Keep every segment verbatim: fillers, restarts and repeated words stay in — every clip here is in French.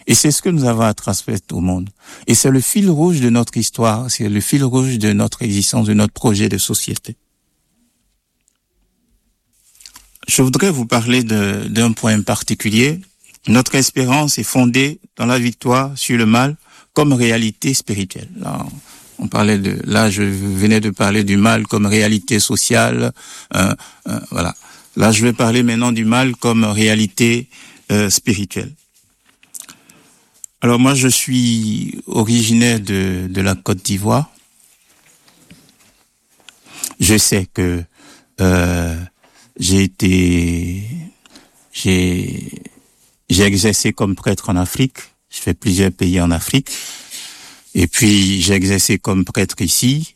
Et c'est ce que nous avons à transmettre au monde. Et c'est le fil rouge de notre histoire, c'est le fil rouge de notre existence, de notre projet de société. Je voudrais vous parler de, d'un point particulier. Notre espérance est fondée dans la victoire sur le mal comme réalité spirituelle. Là, on parlait de, là, je venais de parler du mal comme réalité sociale. Euh, euh, voilà. Là, je vais parler maintenant du mal comme réalité euh, spirituelle. Alors moi, je suis originaire de, de la Côte d'Ivoire. Je sais que euh, j'ai été, j'ai, j'ai exercé comme prêtre en Afrique. Je fais plusieurs pays en Afrique. Et puis, j'ai exercé comme prêtre ici.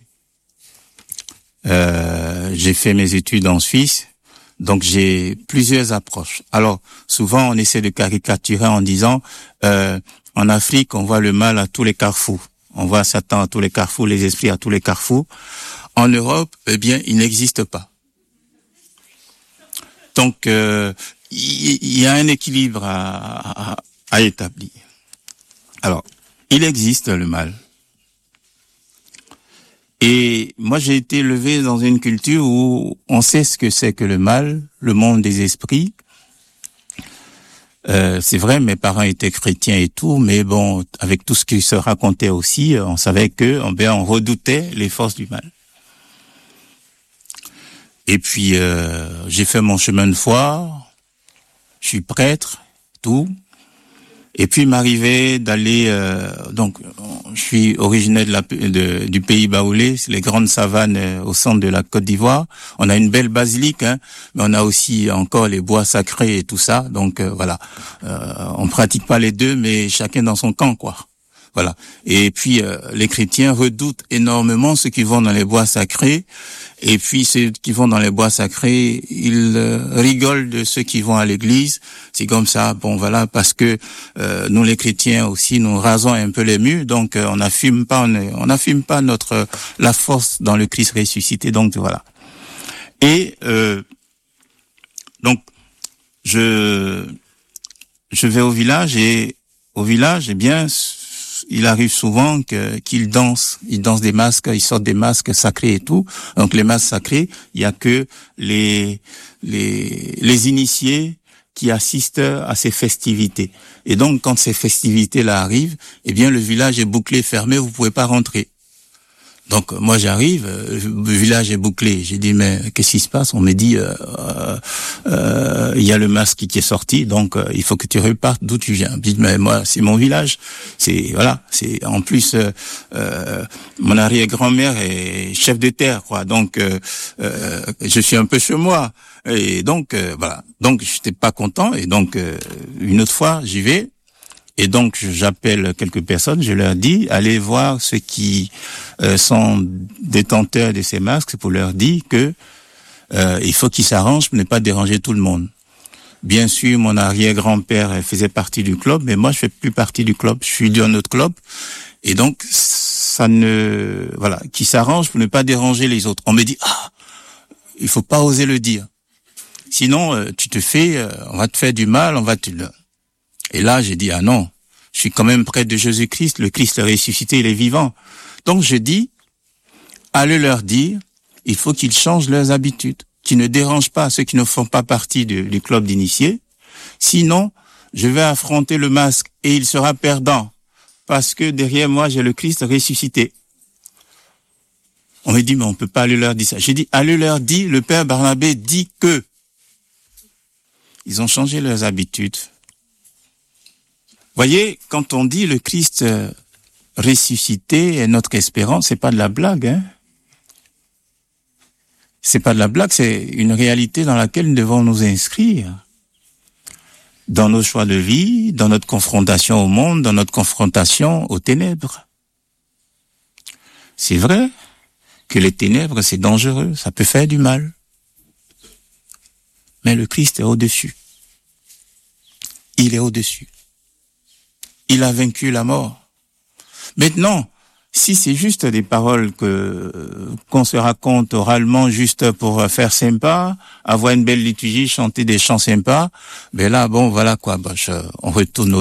Euh, j'ai fait mes études en Suisse. Donc, j'ai plusieurs approches. Alors, souvent, on essaie de caricaturer en disant, euh, en Afrique, on voit le mal à tous les carrefours. On voit Satan à tous les carrefours, les esprits à tous les carrefours. En Europe, eh bien, il n'existe pas. Donc, euh, il y a un équilibre à, à, à établir. Alors, il existe le mal. Et moi, j'ai été élevé dans une culture où on sait ce que c'est que le mal, le monde des esprits. Euh, c'est vrai, mes parents étaient chrétiens et tout, mais bon, avec tout ce qui se racontait aussi, on savait que, on, ben, on redoutait les forces du mal. Et puis, euh, j'ai fait mon chemin de foi, je suis prêtre, tout. Et puis, il m'arrivait d'aller, euh, donc, je suis originaire de la, de, du pays baoulé, c'est les grandes savanes euh, au centre de la Côte d'Ivoire. On a une belle basilique, hein, mais on a aussi encore les bois sacrés et tout ça. Donc, euh, voilà, euh, on pratique pas les deux, mais chacun dans son camp, quoi. Voilà. Et puis, euh, les chrétiens redoutent énormément ceux qui vont dans les bois sacrés. Et puis, ceux qui vont dans les bois sacrés, ils euh, rigolent de ceux qui vont à l'église. C'est comme ça, bon, voilà, parce que euh, nous, les chrétiens aussi, nous rasons un peu les murs. Donc, euh, on n'affirme pas, on n'affirme pas notre la force dans le Christ ressuscité. Donc, voilà. Et euh, donc, je je vais au village et au village, eh bien, il arrive souvent que, qu'ils dansent, ils dansent des masques, ils sortent des masques sacrés et tout. Donc les masques sacrés, il y a que les les les initiés qui assistent à ces festivités. Et donc quand ces festivités-là arrivent, eh bien le village est bouclé, fermé, vous pouvez pas rentrer. Donc moi j'arrive, le village est bouclé. J'ai dit mais qu'est-ce qui se passe? On me dit euh, euh, il y a le masque qui est sorti, donc euh, il faut que tu repartes d'où tu viens. Je dis mais moi c'est mon village, c'est voilà, c'est en plus euh, euh, mon arrière-grand-mère est chef de terre quoi, donc euh, euh, je suis un peu chez moi et donc euh, voilà, donc j'étais pas content et donc euh, une autre fois j'y vais. Et donc, j'appelle quelques personnes, je leur dis, allez voir ceux qui euh, sont détenteurs de ces masques pour leur dire que euh, il faut qu'ils s'arrangent pour ne pas déranger tout le monde. Bien sûr, mon arrière-grand-père faisait partie du club, mais moi, je fais plus partie du club. Je suis d'un autre club. Et donc, ça ne... Voilà, qu'ils s'arrangent pour ne pas déranger les autres. On me dit, ah, il faut pas oser le dire. Sinon, euh, tu te fais... Euh, on va te faire du mal, on va te... Et là, j'ai dit, ah non, je suis quand même près de Jésus-Christ, le Christ ressuscité, il est vivant. Donc je dis, allez leur dire, il faut qu'ils changent leurs habitudes, qu'ils ne dérangent pas ceux qui ne font pas partie de, du club d'initiés. Sinon, je vais affronter le masque et il sera perdant, parce que derrière moi, j'ai le Christ ressuscité. On me dit, mais on peut pas aller leur dire ça. J'ai dit, allez leur dire, le Père Barnabé dit que. Ils ont changé leurs habitudes. Voyez, quand on dit le Christ ressuscité est notre espérance, c'est pas de la blague, hein. C'est pas de la blague, c'est une réalité dans laquelle nous devons nous inscrire. Dans nos choix de vie, dans notre confrontation au monde, dans notre confrontation aux ténèbres. C'est vrai que les ténèbres, c'est dangereux, ça peut faire du mal. Mais le Christ est au-dessus. Il est au-dessus. Il a vaincu la mort. Maintenant, si c'est juste des paroles que qu'on se raconte oralement juste pour faire sympa, avoir une belle liturgie, chanter des chants sympas, ben là, bon, voilà quoi, ben je, on retourne au